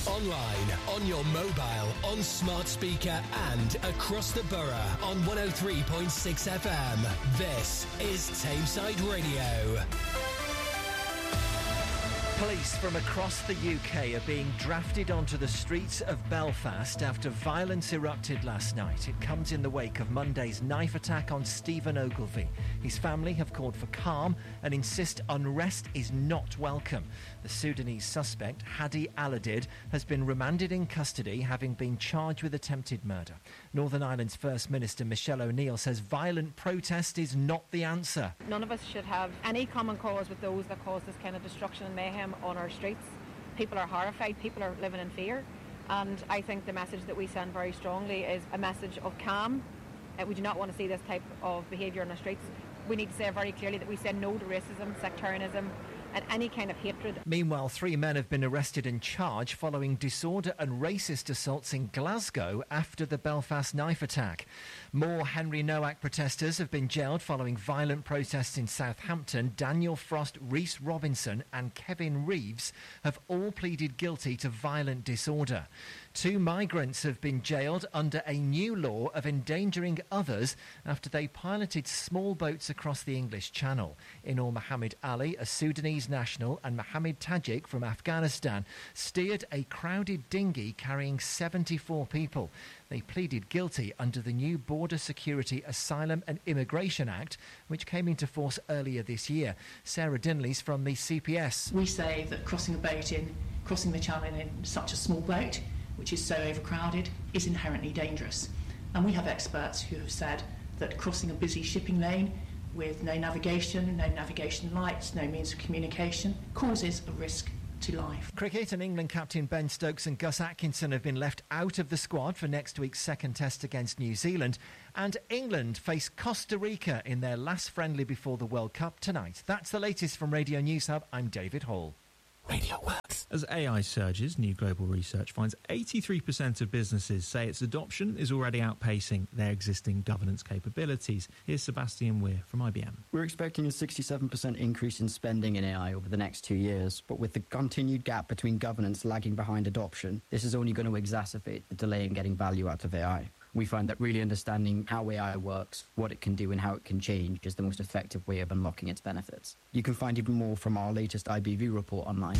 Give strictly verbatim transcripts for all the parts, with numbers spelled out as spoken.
Online, on your mobile, on smart speaker and across the borough on one oh three point six F M. This is Tameside Radio. Police from across the U K are being drafted onto the streets of Belfast after violence erupted last night. It comes in the wake of Monday's knife attack on Stephen Ogilvie. His family have called for calm and insist unrest is not welcome. The Sudanese suspect, Hadi Aladid, has been remanded in custody, having been charged with attempted murder. Northern Ireland's First Minister Michelle O'Neill says violent protest is not the answer. None of us should have any common cause with those that cause this kind of destruction and mayhem on our streets. People are horrified, people are living in fear, and I think the message that we send very strongly is a message of calm. Uh, we do not want to see this type of behaviour on the streets. We need to say very clearly that we say no to racism, sectarianism and any kind of hatred. Meanwhile, three men have been arrested and charged following disorder and racist assaults in Glasgow after the Belfast knife attack. More Henry Nowak protesters have been jailed following violent protests in Southampton. Daniel Frost, Rhys Robinson and Kevin Reeves have all pleaded guilty to violent disorder. Two migrants have been jailed under a new law of endangering others after they piloted small boats across the English Channel. Inor Mohammed Ali, a Sudanese national, and Mohammed Tajik from Afghanistan steered a crowded dinghy carrying seventy-four people. They pleaded guilty under the new Border Security, Asylum and Immigration Act, which came into force earlier this year. Sarah Dinley's from the C P S. We say that crossing a boat in, crossing the channel in such a small boat, which is so overcrowded, is inherently dangerous. And we have experts who have said that crossing a busy shipping lane with no navigation, no navigation lights, no means of communication, causes a risk to life. Cricket, and England captain Ben Stokes and Gus Atkinson have been left out of the squad for next week's second test against New Zealand. And England face Costa Rica in their last friendly before the World Cup tonight. That's the latest from Radio News Hub. I'm David Hall. Radio Works. As A I surges, new global research finds eighty-three percent of businesses say its adoption is already outpacing their existing governance capabilities. Here's Sebastian Weir from I B M. We're expecting a sixty-seven percent increase in spending in A I over the next two years, but with the continued gap between governance lagging behind adoption, this is only going to exacerbate the delay in getting value out of A I. We find that really understanding how A I works, what it can do and how it can change is the most effective way of unlocking its benefits. You can find even more from our latest I B V report online.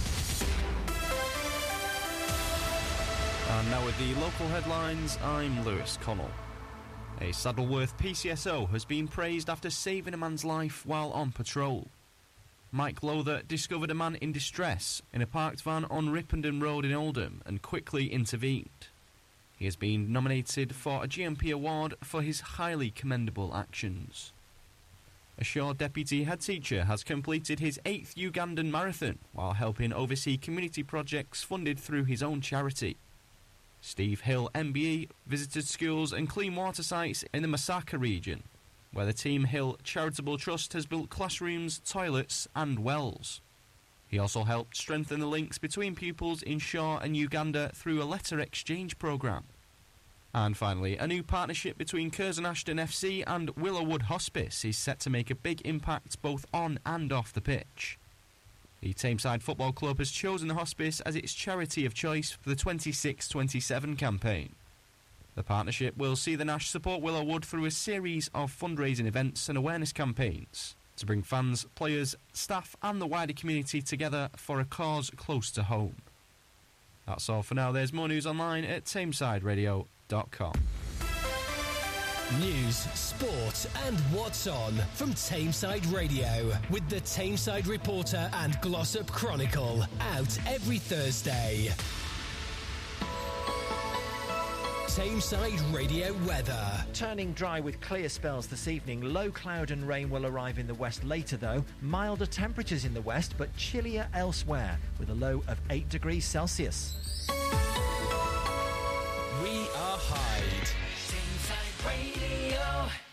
And now with the local headlines, I'm Lewis Connell. A Saddleworth P C S O has been praised after saving a man's life while on patrol. Mike Lowther discovered a man in distress in a parked van on Ripponden Road in Oldham and quickly intervened. He has been nominated for a G M P award for his highly commendable actions. A Shaw deputy head teacher has completed his eighth Ugandan marathon while helping oversee community projects funded through his own charity. Steve Hill M B E visited schools and clean water sites in the Masaka region, where the Team Hill Charitable Trust has built classrooms, toilets and wells. He also helped strengthen the links between pupils in Shaw and Uganda through a letter exchange programme. And finally, a new partnership between Curzon Ashton F C and Willowwood Hospice is set to make a big impact both on and off the pitch. The Tameside Football Club has chosen the hospice as its charity of choice for the twenty-six twenty-seven campaign. The partnership will see the Nash support Willowwood through a series of fundraising events and awareness campaigns to bring fans, players, staff and the wider community together for a cause close to home. That's all for now. There's more news online at tameside radio dot com. News, sport and what's on from Tameside Radio with the Tameside Reporter and Glossop Chronicle, out every Thursday. Tameside Radio weather. Turning dry with clear spells this evening. Low cloud and rain will arrive in the west later though. Milder temperatures in the west but chillier elsewhere with a low of eight degrees Celsius. We are Hyde. Tameside Radio.